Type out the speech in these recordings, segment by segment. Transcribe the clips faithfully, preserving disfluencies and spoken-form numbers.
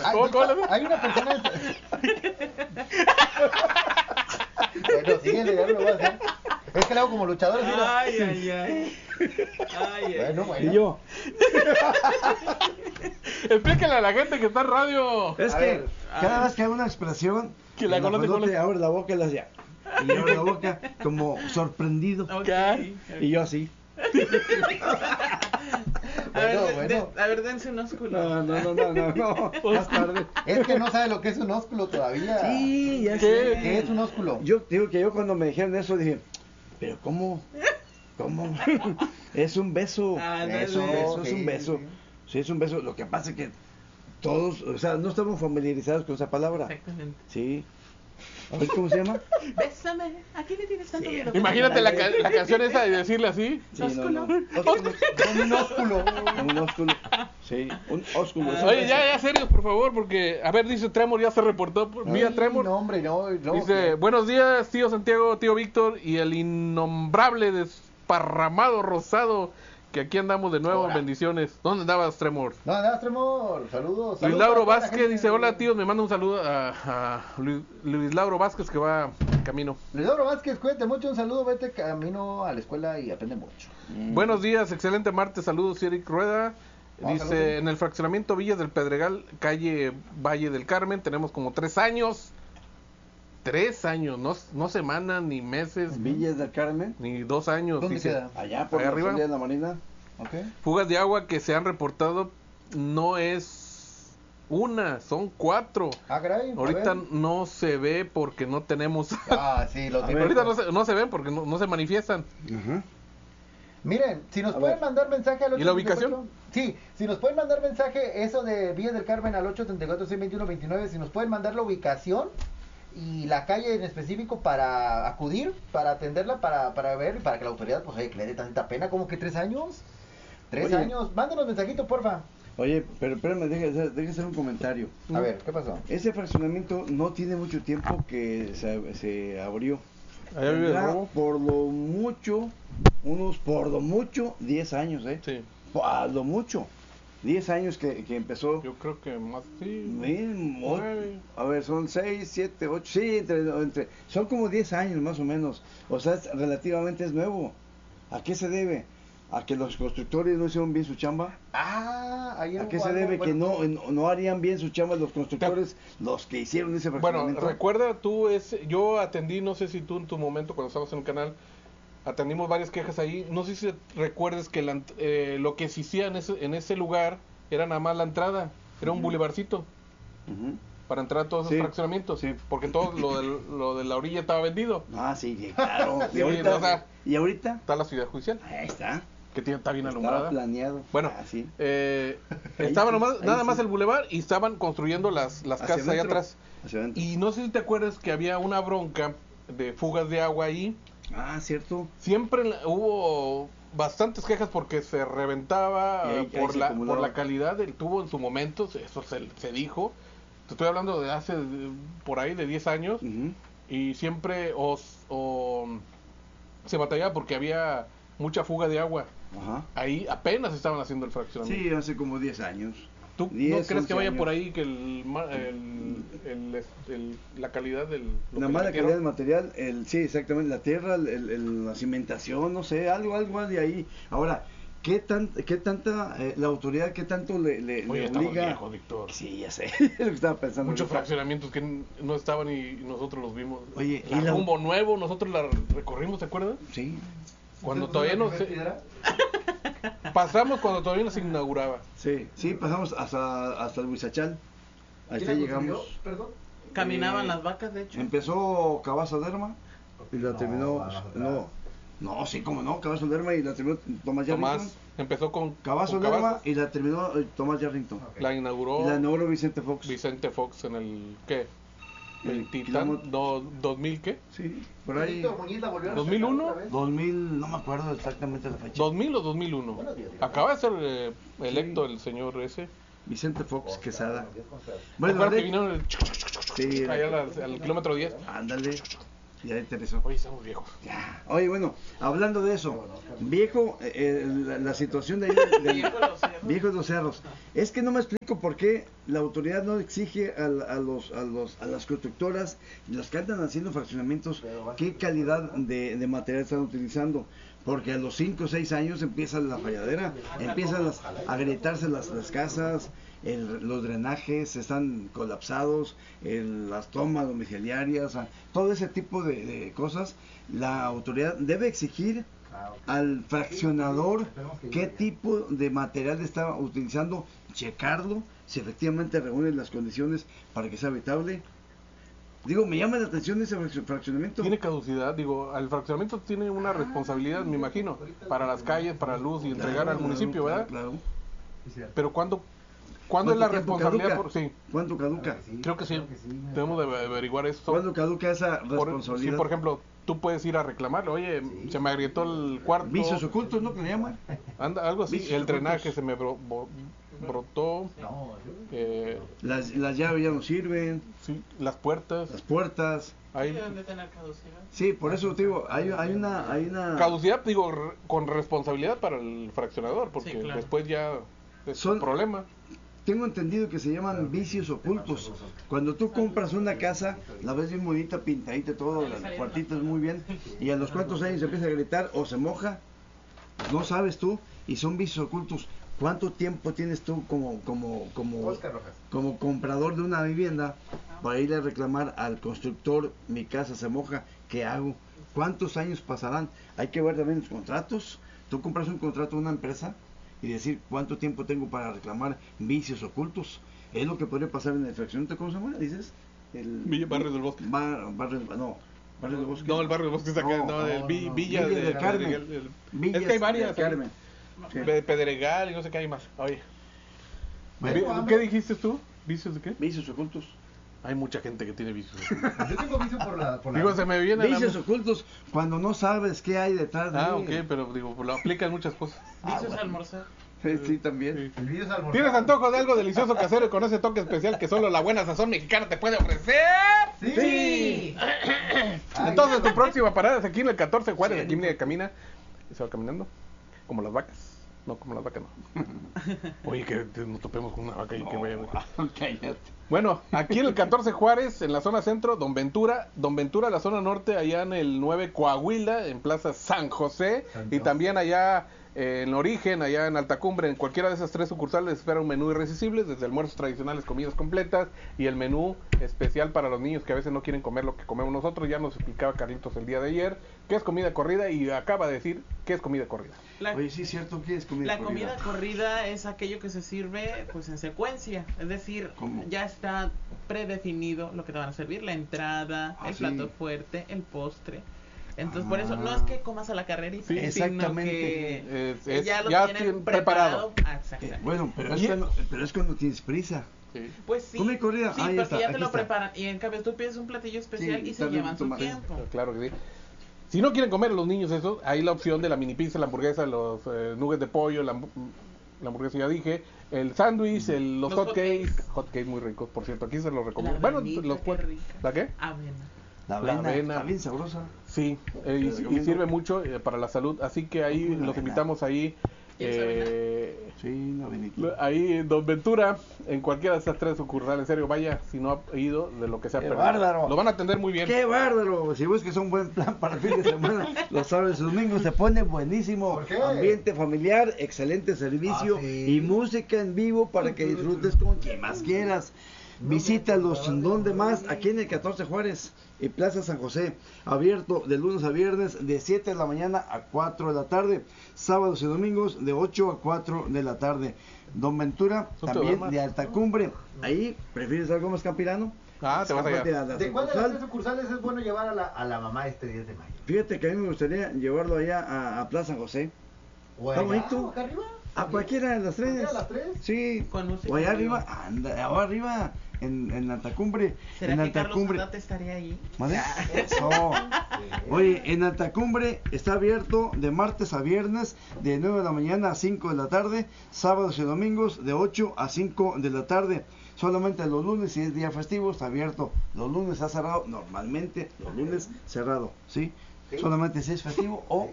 Hay, ¿Cómo, cómo le- hay una persona... Bueno, síguele, ya no lo voy a hacer. Es que le hago como luchador. así, ¿no? Ay, ay, ay. Ay, ay. Bueno, bueno. Y yo, Explíquenle a la gente que está en radio. es A que ver, cada vez que hay una expresión, Que la el conoce con ajolote el- abre la boca y la hacía. Y abre la boca como sorprendido. Ok. Y yo así. A ver, Bueno, de- bueno. de- a ver, dense un ósculo. No, no, no, no, no, no. Más tarde. Es que no sabe lo que es un ósculo todavía. Sí, ya ¿Qué? sé. ¿Qué es un ósculo? Yo digo que yo cuando me dijeron eso dije, pero ¿cómo? ¿Cómo? Es un beso. Ah, Eso, dale. eso es Sí, un beso. sí. Sí, es un beso. Lo que pasa es que todos, o sea, no estamos familiarizados con esa palabra. Exactamente. Sí. ¿Oye, ¿Cómo se llama? Bésame. ¿A quién le tienes tanto miedo? Imagínate la, ca- la canción esa de decirle así. Sí, no, no. Ósculo. Con un ósculo. Un ósculo. Sí, un ósculo. es un Oye, beso. ya, ya, serios, por favor, porque, a ver, dice Tremor, ya se reportó por- vía Ay, Tremor. No, hombre, no. no Dice, que- buenos días, tío Santiago, tío Víctor y el innombrable desparramado rosado, que aquí andamos de nuevo, Hola. bendiciones. ¿Dónde andabas, Tremor? No, nada, Tremor. Saludos. Luis saludos Lauro para toda la Vázquez gente. dice, hola tíos, me manda un saludo a, a Luis, Luis Lauro Vázquez que va en camino. Luis Lauro Vázquez, cuídate mucho, un saludo, vete camino a la escuela y aprende mucho. Mm. Buenos días, excelente martes, saludos Eric Rueda. Ah, Dice, saludos. en el fraccionamiento Villas del Pedregal, calle Valle del Carmen, tenemos como tres años. Tres años, no, no semanas, ni meses, Villas del Carmen. ni dos años. ¿Dónde dice. queda? Allá por Allá la arriba. salida de la Marina. ¿Ok? Fugas de agua que se han reportado no es una, son cuatro. Ah, caray. a Ahorita ver. no se ve porque no tenemos... Ah, sí, lo A tengo. ver. Ahorita no se, no se ven porque no, no se manifiestan. Ajá. Miren, si nos A pueden ver. mandar mensaje al ¿Y la ocho tres cuatro. ubicación? Sí, si nos pueden mandar mensaje, eso de Villas del Carmen al ocho tres cuatro, seis dos uno, dos nueve, si nos pueden mandar la ubicación y la calle en específico para acudir, para atenderla, para, para ver y para que la autoridad, pues, oye, que le dé tanta pena, como que tres años. Tres Oye. años. Mándenos mensajito, porfa. Oye, pero espérame, déjame deje hacer un comentario. A ver, ¿qué pasó? Ese fraccionamiento no tiene mucho tiempo que se, se abrió. Allá vive el Tendrá robo. por lo mucho, unos por lo mucho, diez años, ¿eh? Sí, A lo mucho. diez años que, que empezó. yo creo que más, sí. Miren, o- nueve. a ver, son seis, siete, ocho, sí, entre, entre, son como diez años más o menos. O sea, es- relativamente es nuevo. ¿A qué se debe? ¿A que los constructores no hicieron bien su chamba? Ah, ahí ¿A hubo qué se algo, debe que bueno, no, no, no harían bien su chamba los constructores, los que hicieron ese Bueno, fraccionamiento? recuerda tú, ese, yo atendí, no sé si tú en tu momento cuando estabas en el canal, atendimos varias quejas ahí, no sé si recuerdes que la ent- eh, lo que se hacía en ese, en ese lugar era nada más la entrada, era un Ujú. bulevarcito Ujú. para entrar a todos esos Sí, fraccionamientos, sí. porque todo lo, del- lo de la orilla estaba vendido, Ah, sí, sí, claro. ¿Y Sí, ahorita? o sea- ¿Y ahorita? está la ciudad judicial, Ahí está. que tiene, está bien Estaba alumbrada. planeado. Bueno, Ah, sí. eh, Ahí estaba sí, nomás, ahí nada sí. más el bulevar y estaban construyendo las, las Hacia casas allá adentro, atrás. hacia adentro. Y no sé si te acuerdas que había una bronca de fugas de agua ahí. Ah, cierto. Siempre la- hubo bastantes quejas porque se reventaba Y ahí- eh, ahí por, se la, acumulaba. por la calidad del tubo en su momento, eso se, se dijo. Te estoy hablando de hace eh, por ahí de diez años Ujú. y siempre os, o, se batallaba porque había mucha fuga de agua. Ajá. Ahí apenas estaban haciendo el fraccionamiento. Sí, hace como diez años. ¿Tú no diez, crees que once vaya años. por ahí que el, ma- el, el- el- la calidad del... lo La que mala le metieron? calidad del material, el, sí, exactamente, la tierra, el, el- el- la cimentación, no sé, algo, algo de ahí. Ahora, ¿qué, tan, qué tanta, eh, la autoridad, qué tanto le, le, Oye, le estamos obliga? viejos, Víctor. Sí, ya sé, es lo que estaba pensando. Muchos ahorita. fraccionamientos que n- no estaban y nosotros los vimos. Oye, la y la- Rumbo Nuevo, nosotros la recorrimos, ¿te acuerdas? Sí, Cuando ¿Usted todavía puso no la se... primera piedra? Pasamos cuando todavía no se inauguraba. sí, sí, pasamos hasta, hasta el Huizachal. Ahí ¿Quién la llegamos. construyó? Perdón. Caminaban Eh, las vacas, de hecho. Empezó Cabazo Derma y la No, terminó, va, va, no, va. no, sí, como no, Cabazo Derma y la terminó Tomás Yarrington. Tomás empezó con, Cabazo con Derma Cavazos, y la terminó eh, Tomás Yarrington. Ok. la inauguró Y la inauguró Vicente Fox. Vicente Fox en el... ¿qué? El ¿Veintitan? kilómetro- No, ¿dos mil qué? Sí, por ahí. Víctor Muñiz la volvió a ¿dos mil uno? rescatar otra vez. dos mil, no me acuerdo exactamente la fecha. ¿dos mil o dos mil uno? Buenos días, Víctor. Acaba de ser eh, electo el señor ese. Vicente Fox Oscar, Quesada. buenos días, ¿cómo estás? Bueno, Bueno, que de- vinieron el... Sí, allá al, al kilómetro diez. ándale. Ya interesó. Oye, estamos viejos. Ya. Oye, bueno, hablando de eso, viejo, eh, eh, la, la situación de ahí del, del- Viejo de los cerros. viejo de los cerros, es que no me explico por qué la autoridad no exige a, la- a los, a los, a las constructoras, las que andan haciendo fraccionamientos, qué calidad de, de material están utilizando. Porque a los cinco o seis años empieza la falladera, empiezan las- a agrietarse las, las casas, el- los drenajes están colapsados, el- las tomas domiciliarias, a- todo ese tipo de, de cosas. La autoridad debe exigir al fraccionador qué tipo de material está utilizando, checarlo, si efectivamente reúne las condiciones para que sea habitable. Digo, me llama la atención ese fraccio- fraccionamiento. Tiene caducidad, digo, el fraccionamiento tiene una responsabilidad, me imagino, para las calles, para la luz y entregar Claro, al claro, municipio, claro, ¿verdad? Claro. Pero ¿cuándo, ¿cuándo es la tiempo responsabilidad? caduca? Por, sí, ¿Cuándo caduca? creo que sí. Debemos de averiguar eso. ¿Cuándo caduca esa Por, responsabilidad? sí, por ejemplo, tú puedes ir a reclamarle, oye, se me agrietó el cuarto. Vicios ocultos, ¿no? Que le llaman. Anda, algo así, Vicios el drenaje ocultos. se me bro- bo- brotó, eh, Las, las llaves ya no sirven, sí, las puertas, las puertas. hay Deben de tener caducidad. Sí, por eso te digo, hay, hay una... Hay una caducidad, digo, re- con responsabilidad para el fraccionador, porque Sí, claro. después ya es Son- un problema. Tengo entendido que se llaman vicios ocultos. Cuando tú compras una casa, la ves bien bonita, pintadita, todo, las cuartitas muy bien, y a los cuantos años se empieza a gritar o se moja, no sabes tú, y son vicios ocultos. ¿Cuánto tiempo tienes tú como como como Oscar Rojas. como comprador de una vivienda para ir a reclamar al constructor, mi casa se moja, ¿qué hago? ¿Cuántos años pasarán? Hay que ver también los contratos. Tú compras un contrato de una empresa y decir cuánto tiempo tengo para reclamar vicios ocultos. Es lo que podría pasar en el fraccionamiento, ¿cómo se llama? ¿Dices? El Villa- Barrio del Bosque. Bar- barrio, no, Barrio del Bosque. No, el barrio del Bosque está acá, No, no, el no, Vi- no. Villa, Villa de- del Carmen. Pedregal, el- Villas es que hay varias. del ahí. Carmen. Sí. Pe- Pedregal y no sé qué hay más. Oye, Bueno, Vi- hambre. ¿qué dijiste tú? ¿Vicios de qué? Vicios ocultos. Hay mucha gente que tiene vicios. Yo tengo vicio por la... Por la... Digo, se me viene a la... Vicios ocultos cuando no sabes qué hay detrás de Ah, él. ok, pero digo, lo aplican muchas cosas. Vicios almorzar. Sí, también. Sí. El video es almorzar. ¿Tienes antojo de algo delicioso casero y con ese toque especial que solo la buena sazón mexicana te puede ofrecer? Sí. Sí. Entonces tu próxima parada es aquí en el catorce Juárez, Sí. aquí en camina, y se va caminando, como las vacas. No, como las vacas no. Oye, que te- nos topemos con una vaca y que vaya. Cállate. Bueno, aquí en el catorce Juárez, en la zona centro, Don Ventura, Don Ventura, la zona norte, allá en el nueve Coahuila, en Plaza San José, Santo. y también allá eh, en Origen, allá en Altacumbre, en cualquiera de esas tres sucursales espera un menú irresistible, desde almuerzos tradicionales, comidas completas, y el menú especial para los niños que a veces no quieren comer lo que comemos nosotros. Ya nos explicaba Carlitos el día de ayer qué es comida corrida y acaba de decir qué es comida corrida. La, Oye, sí es cierto, ¿qué es comida la corrida? comida corrida es aquello que se sirve pues en secuencia, es decir, ¿Cómo? ya está predefinido lo que te van a servir, la entrada, Ah, el sí. plato fuerte, el postre. Entonces por eso Ah. no es que comas a la carrerita, Sí, sino exactamente. que Es- es- ya lo ya tienen tienen preparado. preparado. Ah, Eh, exactamente. bueno, pero es, Y- cuando, pero es cuando tienes prisa. Sí. Pues sí, Comida corrida, sí, ah, ya porque está, ya aquí te lo está. preparan y en cambio tú pides un platillo especial Sí, y se tarda un llevan su poquito más. tiempo. Claro que sí. Si no quieren comer los niños eso, hay la opción de la mini pizza, la hamburguesa, los eh, nuggets de pollo, la, hambu- la hamburguesa ya dije, el sándwich, el- los, Los hot cakes, hotcakes. hot cakes muy ricos, por cierto, aquí se los La recomiendo. Bueno, avenita, los qué pueden- rica. ¿La qué? Avena. La La avena, avena. está bien sabrosa. Sí, eh, Te y, y recomiendo. sirve mucho eh, para la salud, así que ahí Una los avena. invitamos ahí. ¿Quieres avena? Eh, Sí, la avenita. ahí en Don Ventura, en cualquiera de esas tres sucursales, en serio, vaya, si no ha ido, de lo que sea ¡Qué perdido. bárbaro! Lo van a atender muy bien. ¡Qué bárbaro! Si buscas un buen plan para el fin de semana, los sábados y domingos se pone buenísimo. ¿Por qué? Ambiente familiar, excelente servicio Ah, sí. y música en vivo para que disfrutes con quien más quieras. Visítalos donde más, aquí en el catorce Juárez y Plaza San José, abierto de lunes a viernes de siete de la mañana a cuatro de la tarde, sábados y domingos de ocho a cuatro de la tarde. Don Ventura, ¿No te también duermas? de Altacumbre. Ahí, ¿prefieres algo más campirano? Ah, te vas allá. Escápate a la ¿De cuál de las sucursal. tres sucursales es bueno llevar a la, a la mamá este diez de mayo? Fíjate que a mí me gustaría llevarlo allá a, a Plaza San José. ¿O Está allá, bonito. o acá arriba? A cualquiera de las tres. ¿Cualquiera de las tres? Sí. Con música O allá en vivo. arriba, anda, allá arriba, en, en Altacumbre. ¿Será en que Carlos Altacumbre. Andate estaría ahí? ¿Vale? Eso. Oye, en Altacumbre está abierto de martes a viernes, de nueve de la mañana a cinco de la tarde, sábados y domingos de ocho a cinco de la tarde. Solamente los lunes, si es día festivo, está abierto. Los lunes está cerrado, normalmente los lunes cerrado, ¿sí? Sí. Solamente si es festivo o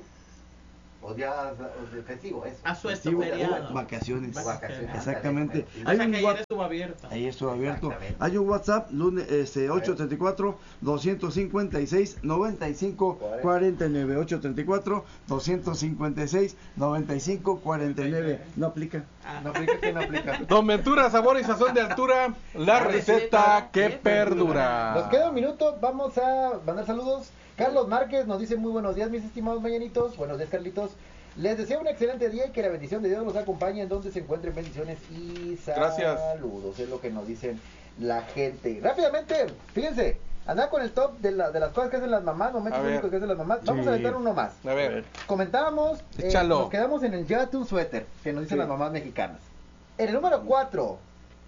O días o de festivo, eso. Asuesto, festivo feriado. o vacaciones. Vacaciones. Exactamente. O Hay sea un que ayer wa- estuvo abierto. Ahí estuvo abierto. Exactamente. Hay un WhatsApp, lunes, este, ocho tres cuatro, dos cinco seis, nueve cinco cuatro nueve. ocho tres cuatro, dos cinco seis, nueve cinco cuatro nueve. No aplica. No aplica que no aplica. Don Ventura, sabor y sazón de altura, la receta que perdura. Nos queda un minuto, vamos a mandar saludos. Carlos Márquez nos dice muy buenos días, mis estimados mañanitos. Buenos días, Carlitos. Les deseo un excelente día y que la bendición de Dios los acompañe en donde se encuentren. Bendiciones y Gracias. saludos. Es lo que nos dicen la gente. Rápidamente, fíjense, anda con el top de, la, de las cosas que hacen las mamás, momentos A ver. únicos que hacen las mamás. Vamos Sí. a aventar uno más. A ver, Comentábamos, eh, Échalo. nos quedamos en el llévate un suéter, que nos dicen Sí. las mamás mexicanas. En el número cuatro,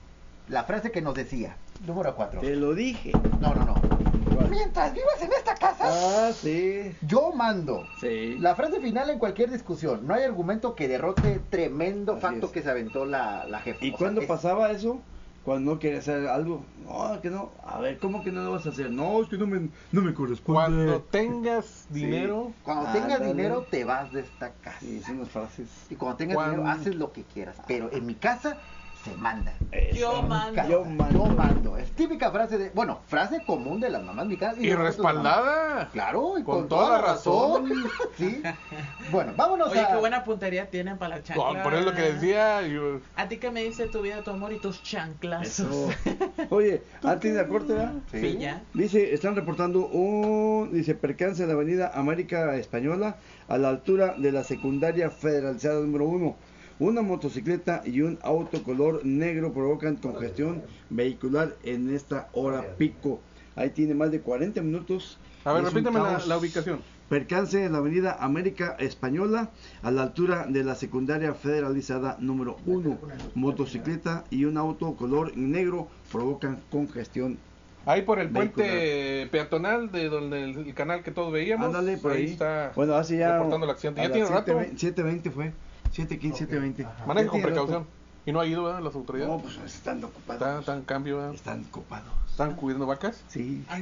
la frase que nos decía. Número cuatro. Te lo dije. No, no, no. Mientras vivas en esta casa, Ah, sí. yo mando. Sí. La frase final en cualquier discusión. No hay argumento que derrote tremendo Así facto es. que se aventó la, la jefa. ¿Y O sea, cuándo es- pasaba eso? Cuando no quería hacer algo. No, que no. A ver, ¿cómo que no lo vas a hacer? No, es que no me, no me corresponde. cuando tengas dinero, Cuando Ah, tengas dale. dinero, te vas de esta casa. Sí, son las frases. Y cuando tengas Cuando- dinero, haces lo que quieras. Pero en mi casa, se manda. Yo Eso. mando. Yo mando. Yo mando. Es típica frase de, bueno, frase común de las mamás mexicanas. y de nosotros mamás. respaldada. Claro, y Con con, toda toda, la la razón. sí. Bueno, vámonos Oye, a... qué buena puntería tienen para la chancla. No, por eso lo que decía, yo, A ti que me dice tu vida, tu amor y tus chanclazos. Eso. Oye, antes de la corte, ¿verdad? Sí. Sí, ya. Dice, están reportando un, dice, percance en la avenida América Española a la altura de la secundaria federalizada número uno. Una motocicleta y un auto color negro provocan congestión vehicular en esta hora pico. Ahí tiene más de cuarenta minutos. a ver, Es un repíteme la, caos. la ubicación. Percance en la avenida América Española a la altura de la secundaria federalizada número uno. Motocicleta y un auto color negro provocan congestión. Ahí por el puente Vehicular. peatonal de donde el, el canal que todos veíamos. Ándale, por ahí. está Bueno, hace ya. reportando el accidente. a Ya las tiene siete rato. ve- siete veinte fue. siete quince, siete veinte. Maneja Ya con tiene rato. precaución. Y no ha ido, ¿verdad? Las autoridades. No, pues están ocupados. Están, están en cambio, ¿verdad? Están ocupados. Están cuidando vacas. Sí, Ah, no.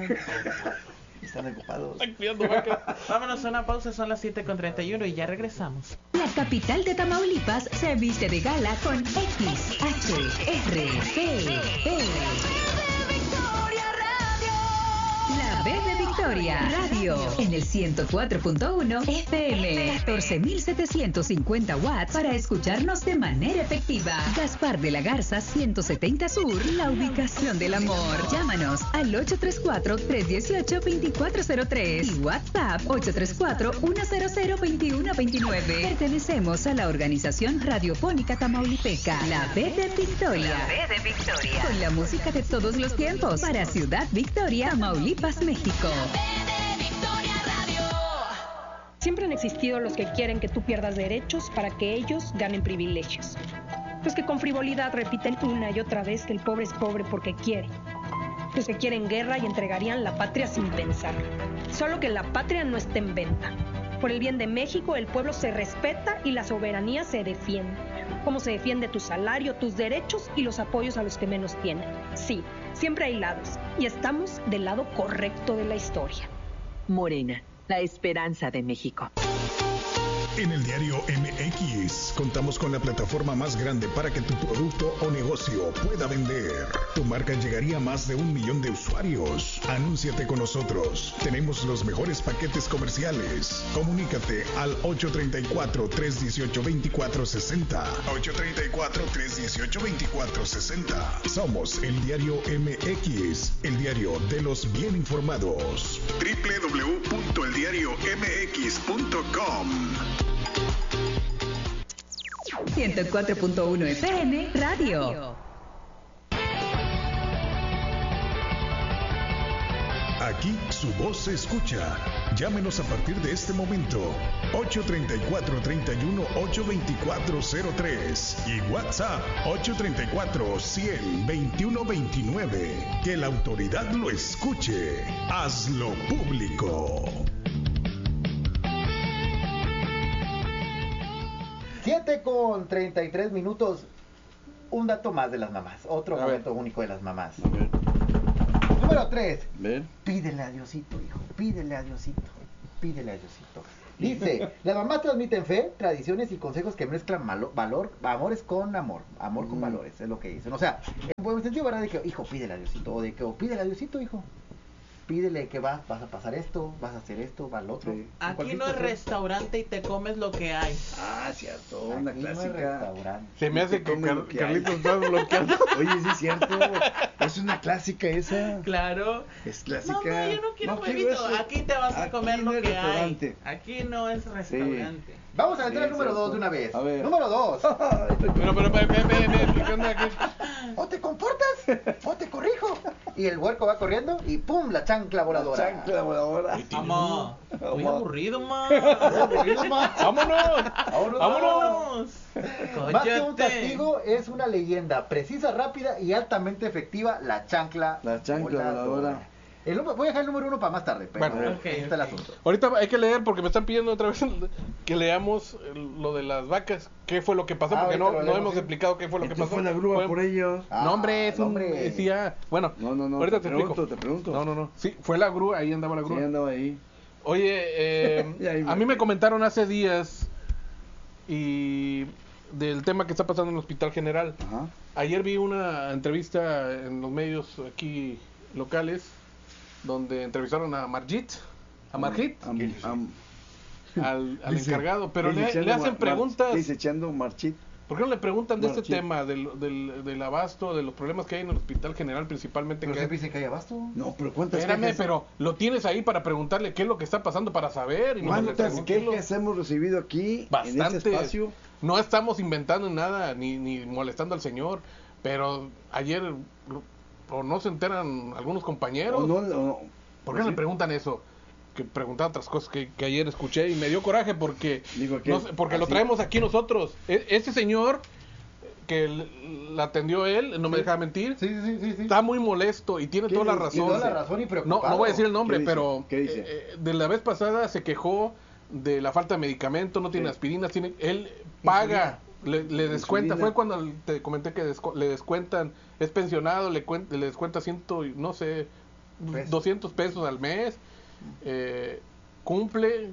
están ocupados. Están cuidando vacas. Vámonos a una pausa, son las siete con treinta y uno y ya regresamos. La capital de Tamaulipas se viste de gala con X H R P P. La B de Victoria Radio en el ciento cuatro punto uno F M, catorce mil setecientos cincuenta watts para escucharnos de manera efectiva. Gaspar de la Garza ciento setenta Sur, la ubicación del amor. Llámanos al ocho tres cuatro, tres uno ocho, dos cuatro cero tres y WhatsApp ocho tres cuatro, uno cero cero, dos uno dos nueve. Pertenecemos a la organización radiofónica tamaulipeca, la B de Victoria. La B de Victoria. Con la música de todos los tiempos para Ciudad Victoria, Tamaulipas, México. Siempre han existido los que quieren que tú pierdas derechos para que ellos ganen privilegios. Los que con frivolidad repiten una y otra vez que el pobre es pobre porque quiere. Los que quieren guerra y entregarían la patria sin pensar. Solo que la patria no está en venta. Por el bien de México, el pueblo se respeta y la soberanía se defiende. Como se defiende tu salario, tus derechos y los apoyos a los que menos tienen. Sí, siempre hay lados. Y estamos del lado correcto de la historia. Morena, la esperanza de México. En el diario M X contamos con la plataforma más grande para que tu producto o negocio pueda vender. Tu marca llegaría a más de un millón de usuarios. Anúnciate con nosotros. Tenemos los mejores paquetes comerciales. Comunícate al ocho tres cuatro, tres uno ocho, dos cuatro seis cero. ocho tres cuatro, tres uno ocho, dos cuatro seis cero. Somos el diario M X, el diario de los bien informados. doble u doble u doble u punto el diario m x punto com. ciento cuatro punto uno F M Radio. Aquí su voz se escucha. Llámenos a partir de este momento. ocho tres cuatro, tres uno, ocho dos cuatro cero tres y WhatsApp ocho tres cuatro, cien, veintiuno veintinueve. Que la autoridad lo escuche. Hazlo público. siete con treinta y tres minutos. Un dato más de las mamás. Otro A momento ver. único de las mamás. A ver, Número tres. ven. Pídele a Diosito, hijo. Pídele a Diosito. Pídele a Diosito. Dice, las mamás transmiten fe, tradiciones y consejos que mezclan malo- valor, amores con amor. Amor con Mm. valores, es lo que dicen. O sea, en buen sentido, ¿verdad? De que, hijo, pídele a Diosito. O de que, o pídele a Diosito, hijo. Pídele que vas, vas a pasar esto, vas a hacer esto, va al otro. Sí. En Aquí cualquier no es situación. restaurante y te comes lo que hay. Ah, cierto, una Aquí no es clásica. restaurante. Se me hace que Come lo Car- que hay. Carlitos está bloqueando. Oye, sí es cierto. Es una clásica esa. Claro. Es clásica. Mamá, yo no quiero No huevito. eso. Aquí te vas a Aquí comer no lo es que hay. restaurante. Aquí no es restaurante. Vamos a entrar Sí, al número cierto. dos de una vez. A ver. Número dos. Pero, pero, pero, pero, pero, pero, ¿qué onda aquí? O te comportas o te corrijo. Y el huerco va corriendo y ¡pum! La chancla voladora. La chancla voladora. Mamá, muy Mamá. aburrido, ma. ¡Vámonos! Vámonos, ¡Vámonos! Más que un Cállate. castigo, es una leyenda precisa, rápida y altamente efectiva, la chancla La chancla voladora. El número- voy a dejar el número uno para más tarde, pero Bueno, ok, ahí está el ok. asunto. Ahorita hay que leer porque me están pidiendo otra vez que leamos lo de las vacas. ¿Qué fue lo que pasó? Ah, Porque ahorita no, lo no leemos, hemos sí. explicado qué fue lo que Entonces pasó. fue la grúa Fue- por ellos. Ah, no, hombre, es un... hombre. decía- bueno, No, no, no, ahorita te te, explico. pregunto, te pregunto. No, no, no. Sí, fue la grúa, ahí andaba la Sí, grúa. andaba ahí. Oye, eh, Y ahí a va. mí me comentaron hace días y del tema que está pasando en el Hospital General. Ajá. Ayer vi una entrevista en los medios aquí locales donde entrevistaron a Margit, a Margit, Am- am- al, al dice- encargado, pero dice le, echando le hacen mar- preguntas. Dice echando marchit. ¿Por qué no le preguntan de este Marchit. tema del, del, del abasto, de los problemas que hay en el Hospital General, principalmente? Pero que siempre dicen que hay abasto. No, pero ¿cuántas Espérame, quejas? pero lo tienes ahí para preguntarle qué es lo que está pasando para saber. Y no le ¿Cuántas preguntarlo. quejas hemos recibido aquí en Bastante. este espacio? No estamos inventando nada ni, ni molestando al señor, pero ayer o no se enteran algunos compañeros. ¿O no, o no? ¿Por qué no Sí. le preguntan eso? Que preguntan otras cosas que, que ayer escuché y me dio coraje porque Digo que- no sé, porque lo así. traemos aquí nosotros. E- Ese señor que l- la atendió él, no me deja mentir, Sí, sí, sí, sí. está muy molesto y tiene ¿Qué toda la dice? Y razón. toda la razón y No, preocupado. no voy a decir el nombre, ¿Qué dice? pero ¿Qué dice? eh, eh, de la vez pasada se quejó de la falta de medicamento, no tiene Sí. aspirinas, tiene, él paga, le, le descuenta, Insulina. fue cuando te comenté que descu- le descuentan, es pensionado, le, cuen- le descuenta ciento, y no sé, Pesos. doscientos pesos al mes, eh, cumple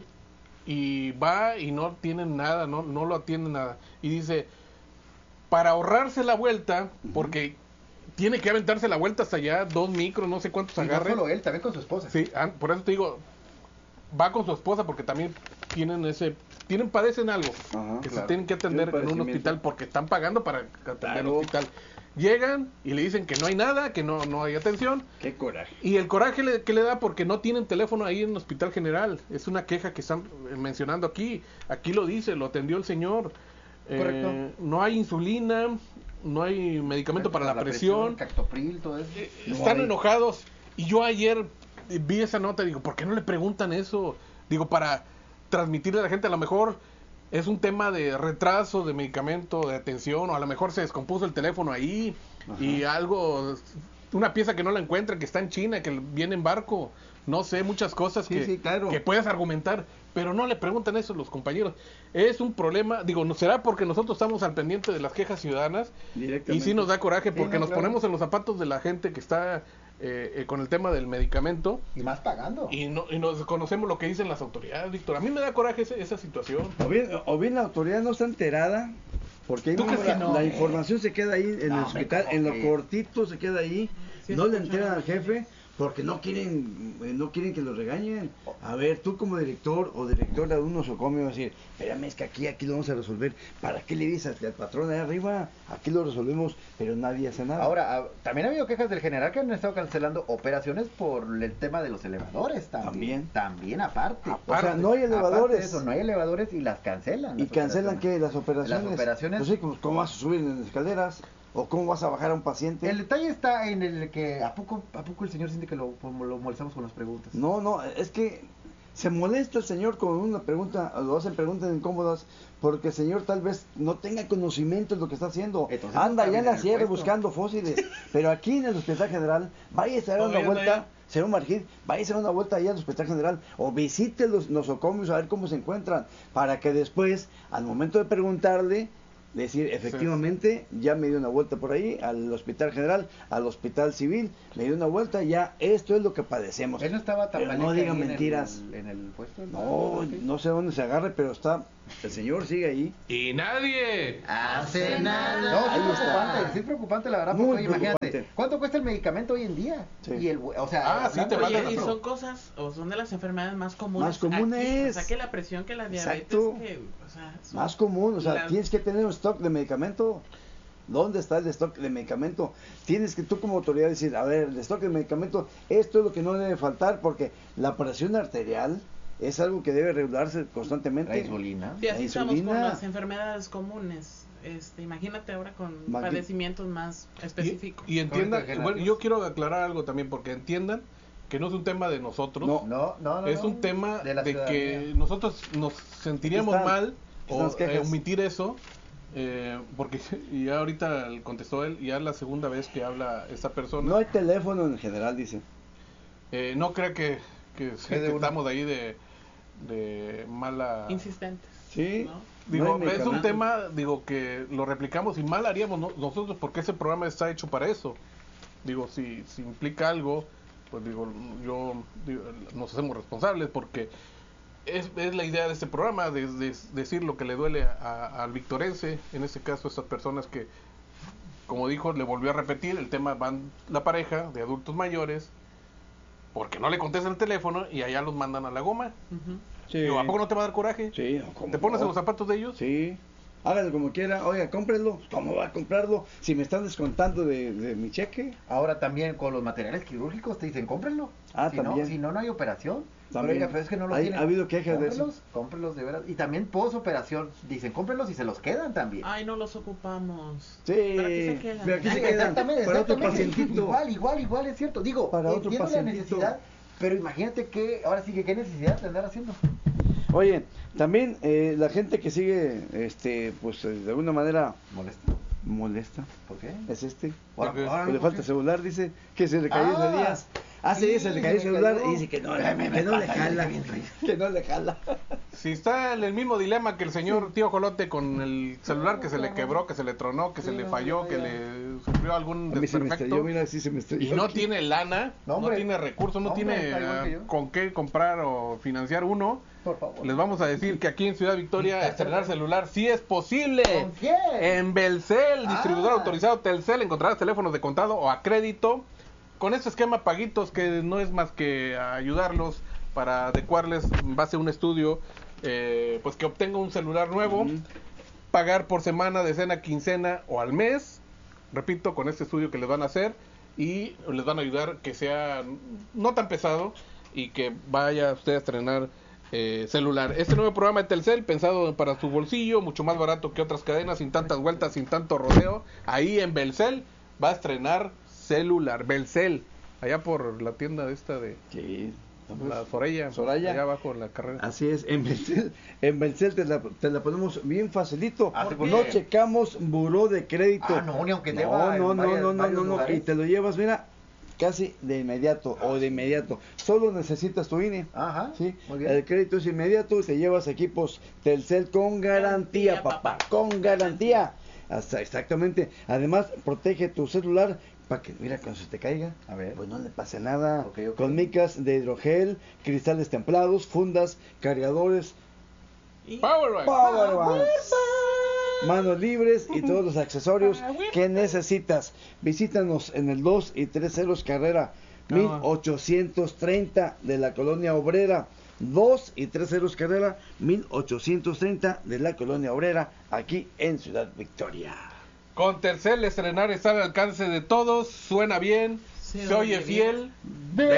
y va y no tienen nada, no, no lo atienden nada. Y dice, para ahorrarse la vuelta, porque tiene que aventarse la vuelta hasta allá, dos micros, no sé cuántos Y no agarre. solo él, también con su esposa. Sí, ah, por eso te digo, va con su esposa porque también tienen ese, tienen, padecen algo, Ajá, que se claro. tienen que atender Tienen en un padecimiento. hospital porque están pagando para atender el Claro. hospital. Llegan y le dicen que no hay nada, que no, no hay atención. Qué coraje. Y el coraje le- que le da porque no tienen teléfono ahí en el Hospital General. Es una queja que están eh, mencionando aquí. Aquí lo dice, lo atendió el señor. Eh, Correcto. no hay insulina, no hay medicamento para la presión. Cactopril, todo eso. Eh, No Están hay. enojados. Y yo ayer eh, vi esa nota y digo, ¿por qué no le preguntan eso? Digo, para transmitirle a la gente, a lo mejor es un tema de retraso de medicamento, de atención, o a lo mejor se descompuso el teléfono ahí y algo, una pieza que no la encuentran, que está en China, que viene en barco, no sé, muchas cosas Sí, que, sí, claro. que puedes argumentar, pero no le preguntan eso los compañeros. Es un problema, digo, no será porque nosotros estamos al pendiente de las quejas ciudadanas y Directamente. sí nos da coraje Sí, porque no, nos claro. ponemos en los zapatos de la gente que está eh, eh, con el tema del medicamento Y más pagando. y no y nos conocemos lo que dicen las autoridades, Víctor. A mí me da coraje ese- esa situación. O bien, o bien la autoridad no está enterada, porque ahí ¿Tú mismo crees que la, no? la información se queda ahí en No, el hombre, hospital, ¿cómo en lo que? cortito se queda ahí, Sí, no le escucha. enteran al jefe, porque no quieren eh, no quieren que lo regañen. A ver, tú como director o directora de un nosocomio vas a decir, espérame, es que aquí, aquí lo vamos a resolver. ¿Para qué le dices al patrón de arriba? Aquí lo resolvemos, pero nadie hace nada. Ahora, ah, también ha habido quejas del general que han estado cancelando operaciones por el tema de los elevadores también. También. También aparte. o sea, no hay Aparte elevadores. de eso, no hay elevadores y las cancelan. ¿Y las cancelan operaciones. qué? Las operaciones. Las operaciones- Pues sí, como- ¿cómo vas a subir en las escaleras? ¿O cómo vas a bajar a un paciente? El detalle está en el que, ¿a poco, a poco el señor siente que lo, lo molestamos con las preguntas? No, no, es que se molesta el señor con una pregunta, lo hacen preguntas incómodas, porque el señor tal vez no tenga conocimiento de lo que está haciendo. Entonces, Anda no ya en la está bien sierra el puesto. buscando fósiles, pero aquí en el Hospital General, vaya a dar una Todavía vuelta, no, señor Margín, vaya a dar una vuelta allá al Hospital General, o visite los nosocomios a ver cómo se encuentran, para que después, al momento de preguntarle, decir, efectivamente, ya me dio una vuelta por ahí, al Hospital General, al Hospital Civil, me dio una vuelta, ya esto es lo que padecemos. Él no estaba tan Pero paleca no ahí digan en el- mentiras. En el, puesto. No, no sé dónde se agarre, pero está, el señor sigue ahí. Y nadie. Hace nada. No, sí Ahí es está. preocupante, sí es preocupante la verdad, Muy porque oye, imagínate, preocupante. ¿cuánto cuesta el medicamento hoy en día? Sí. Y el, o sea, Ah, sí, te hablando de mandan Oye, y eso. son cosas, o son de las enfermedades más comunes. Más comunes. aquí. O sea, que la presión, que la diabetes, Exacto. que, o sea, son- Más común, o sea, la- tienes que tener un stock de medicamento. ¿Dónde está el stock de medicamento? Tienes que tú como autoridad decir, a ver, el stock de medicamento, esto es lo que no debe faltar, porque la presión arterial es algo que debe regularse constantemente. La insulina. Sí, así la estamos con insulina. las enfermedades comunes. Este, imagínate ahora con Magui- padecimientos más específicos. Y, y entiendan, Ahorita que bueno, la- yo quiero aclarar algo también, porque entiendan que no es un tema de nosotros. No. No, no, no. es no, un tema de la de, que ciudadanía. nosotros nos sentiríamos Aquí están, mal aquí están o las quejas. eh, omitir eso, eh, porque y ya ahorita contestó él, ya es la segunda vez que habla esta persona. No hay teléfono en general, dice. Eh, no crea que, que, Que de que una- estamos ahí de, de mala... Insistentes. Sí. ¿no? Digo, No hay es un medicamento. tema, digo, que lo replicamos y mal haríamos no- nosotros porque ese programa está hecho para eso. Digo, si, si implica algo, pues digo, yo digo, nos hacemos responsables porque es, es la idea de este programa, de, de decir lo que le duele a- al victorense, en este caso estas personas que, como dijo, le volvió a repetir, el tema van la pareja de adultos mayores, porque no le contestan el teléfono y allá los mandan a la goma. Ujú. Sí. Digo, ¿a poco no te va a dar coraje? Sí, no, ¿cómo ¿Te pones no? en los zapatos de ellos? Sí. Hágalo como quiera. Oiga, cómprelo. ¿Cómo va a comprarlo? Si me están descontando de, de mi cheque. Ahora también con los materiales quirúrgicos te dicen, cómprenlo. Ah, si también. No, si no, no hay operación. También. Pero, oiga, pero es que no lo Hay- tienen. ha habido quejas de eso. Cómprenlos, cómprenlos de veras. Y también posoperación, dicen, cómprenlos y se los quedan también. Ay, no los ocupamos. Sí. ¿Para qué se quedan? Pero aquí se Sí, quedan. exactamente, Para otro exactamente. pacientito. Igual, igual, igual, es cierto. Digo, Para otro entiendo la pacientito. necesidad, pero imagínate que, ahora sí que qué necesidad de andar haciendo. Oye, también eh, la gente que sigue, este, pues eh, de alguna manera Molesta. molesta. ¿Por qué? Es este. Ahora- Porque- ahora Pues le no, ¿por falta qué? celular, dice que se le cayó Ah, ese día. Hace sí, días se le cayó el se me celular cayó. y dice que no, Ay, me- que me no le pasa, jala. bien rico. Que no le jala. Si está en el mismo dilema que el señor tío Jolote con el celular que se le quebró, que se le tronó, que se Sí, le no, falló, ya, que ya. le sufrió algún A mí se me desperfecto estrelló, mira, sí se me y estrelló. no aquí. tiene lana, No, no, hombre. tiene recursos, no, No, hombre, tiene está igual que ah, yo. con qué comprar o financiar uno, Por favor. les vamos a decir que aquí en Ciudad Victoria estrenar celular sí es posible. ¿Con quién? En Belcel, distribuidor Ah. autorizado Telcel, encontrarás teléfonos de contado o a crédito con este esquema paguitos que no es más que ayudarlos para adecuarles en base a un estudio, eh, pues que obtenga un celular nuevo, Ujú. pagar por semana, decena, quincena o al mes, repito, con este estudio que les van a hacer y les van a ayudar que sea no tan pesado y que vaya usted a estrenar eh, celular. Este nuevo programa de Telcel, pensado para su bolsillo, mucho más barato que otras cadenas, sin tantas vueltas, sin tanto rodeo, ahí en Belcel va a estrenar celular, Belcel, allá por la tienda esta de Sí. la Soraya, Soraya. allá abajo en la carrera. Así es, en Belcel, en Belcel te la, te la ponemos bien facilito. Ah, sí, No porque- checamos buró de crédito. Ah, no, ni aunque no, deba en no, no, varias- no, no, varios no, no, lugares. y te lo llevas, mira, casi de inmediato o de inmediato. Solo necesitas tu I N E. Ajá, Sí, muy bien. el crédito es inmediato, te llevas equipos Telcel con garantía, Garantía, papá, papá. con garantía. Hasta exactamente. Además, protege tu celular para que, mira, cuando se te caiga, A ver. pues no le pase nada. Ok, ok. Con micas de hidrogel, cristales templados, fundas, cargadores, Y Power Bank. power banks, manos libres y todos los accesorios que necesitas. Visítanos en el dos y tres ceros carrera mil ochocientos treinta de la colonia obrera. dos y tres ceros carrera mil ochocientos treinta de la colonia obrera, aquí en Ciudad Victoria. Con Telcel estrenar está al alcance de todos, suena bien, Se se, oye oye fiel,